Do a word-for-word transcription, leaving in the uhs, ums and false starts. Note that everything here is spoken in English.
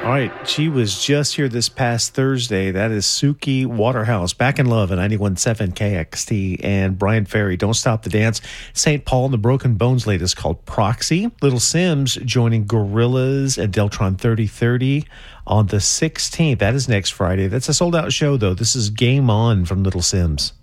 All right, she was just here this past Thursday. That is Suki Waterhouse, Back in Love at ninety-one point seven K X T, and Brian Ferry, Don't Stop the Dance. Saint Paul and the Broken Bones latest called Proxy. Little Sims joining Gorillaz at Deltron thirty thirty on the sixteenth. That is next Friday. That's a sold-out show, though. This is Game On from Little Sims.